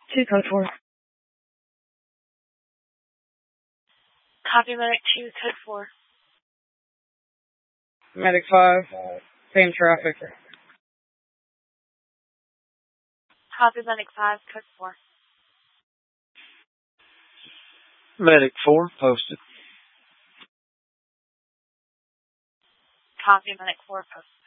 2, code 4. Copy, Medic 2, code 4. Medic 5, same traffic. Copy, Medic 5, code 4. Medic 4, posted. Copy, Medic 4, posted.